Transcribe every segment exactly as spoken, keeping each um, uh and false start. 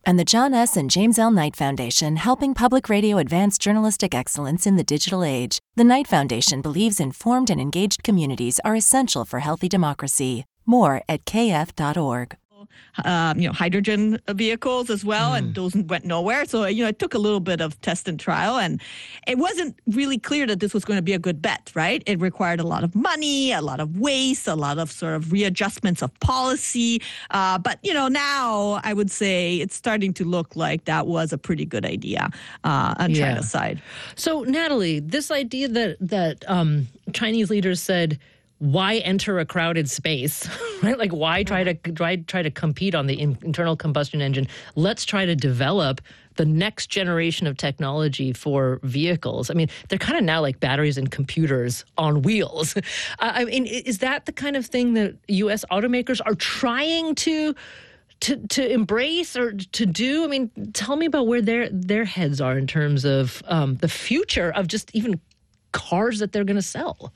And the John S. and James L. Knight Foundation, helping public radio advance journalistic excellence in the digital age. The Knight Foundation believes informed and engaged communities are essential for healthy democracy. More at k f dot org. Um, you know, hydrogen vehicles as well, mm. and those went nowhere. So, you know, it took a little bit of test and trial, and it wasn't really clear that this was going to be a good bet, right? It required a lot of money, a lot of waste, a lot of sort of readjustments of policy. Uh, but, you know, now I would say it's starting to look like that was a pretty good idea uh, on yeah. China's side. So, Natalie, this idea that, that um, Chinese leaders said, why enter a crowded space, right? Like, why try to try, try to compete on the in, internal combustion engine? Let's try to develop the next generation of technology for vehicles. I mean, they're kind of now like batteries and computers on wheels. Uh, I mean, is that the kind of thing that U S automakers are trying to to to embrace or to do? I mean, tell me about where their their heads are in terms of um, the future of just even cars that they're going to sell.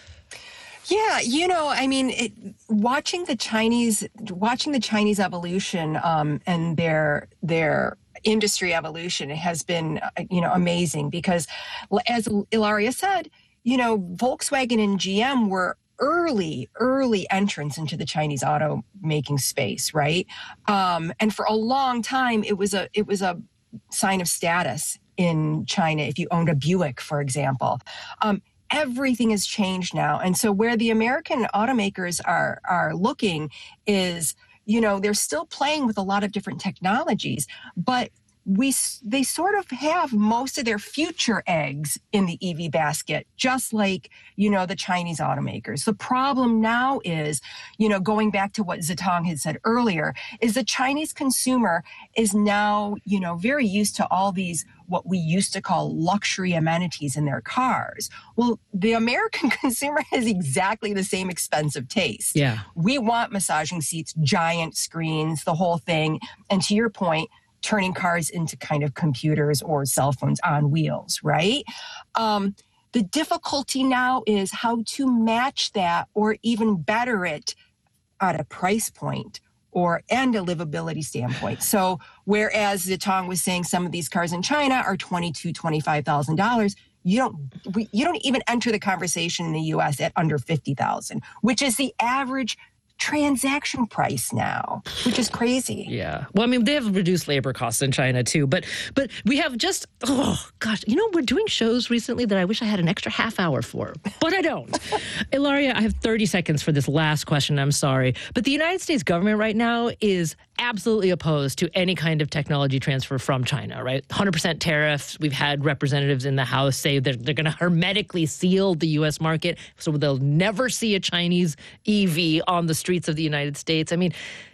Yeah, you know, I mean, it, watching the Chinese, watching the Chinese evolution um, and their their industry evolution has been, you know, amazing because, as Ilaria said, you know, Volkswagen and G M were early, early entrants into the Chinese automaking space, right? Um, and for a long time, it was a it was a sign of status in China if you owned a Buick, for example. Um, Everything has changed now. And so where the American automakers are are looking is, you know, they're still playing with a lot of different technologies, but we they sort of have most of their future eggs in the E V basket, just like, you know, the Chinese automakers. The problem now is, you know, going back to what Zitong had said earlier, is the Chinese consumer is now, you know, very used to all these what we used to call luxury amenities in their cars. Well, the American consumer has exactly the same expensive taste. Yeah. We want massaging seats, giant screens, the whole thing. And to your point, turning cars into kind of computers or cell phones on wheels, right? Um, the difficulty now is how to match that or even better it at a price point or and a livability standpoint. So whereas Zitong was saying some of these cars in China are twenty-two thousand dollars, twenty-five thousand dollars, you don't we, you don't even enter the conversation in the U S at under fifty thousand dollars, which is the average transaction price now, which is crazy. Yeah. Well, I mean, they have reduced labor costs in China too, but but we have just, oh gosh, you know, we're doing shows recently that I wish I had an extra half hour for, but I don't. Ilaria, I have thirty seconds for this last question. I'm sorry. But the United States government right now is absolutely opposed to any kind of technology transfer from China, right? one hundred percent tariffs. We've had representatives in the House say they're, they're going to hermetically seal the U S market so they'll never see a Chinese E V on the streets of the United States. I mean,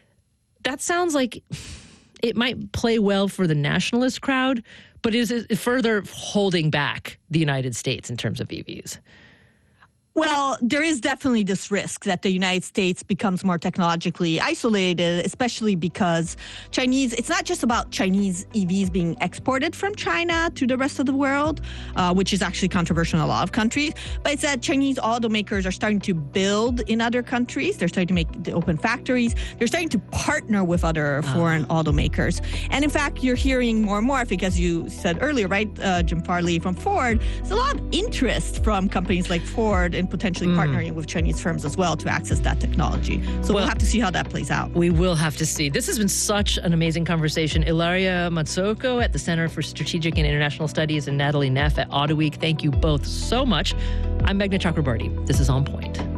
that sounds like it might play well for the nationalist crowd, but is it further holding back the United States in terms of E Vs? Well, there is definitely this risk that the United States becomes more technologically isolated, especially because Chinese, it's not just about Chinese E Vs being exported from China to the rest of the world, uh, which is actually controversial in a lot of countries, but it's that Chinese automakers are starting to build in other countries. They're starting to make the open factories. They're starting to partner with other foreign oh. automakers. And in fact, you're hearing more and more, I think, as you said earlier, right, uh, Jim Farley from Ford, there's a lot of interest from companies like Ford and potentially mm. partnering with Chinese firms as well to access that technology. So well, we'll have to see how that plays out. We will have to see. This has been such an amazing conversation. Ilaria Matsouko at the Center for Strategic and International Studies and Natalie Neff at AutoWeek. Thank you both so much. I'm Meghna Chakrabarti. This is On Point.